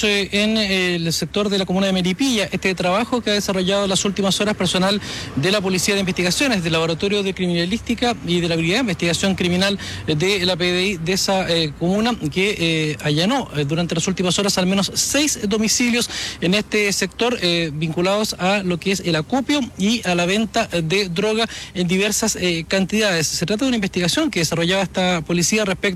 en el sector de la comuna de Melipilla. Este trabajo que ha desarrollado en las últimas horas personal de la Policía de Investigaciones, del Laboratorio de Criminalística y de la Brigada de Investigación Criminal de la PDI de esa comuna, que allanó durante las últimas horas al menos 6 domicilios en este sector vinculados a lo que es el acopio y a la venta de droga en diversas cantidades. Se trata de una investigación que desarrollaba esta policía respecto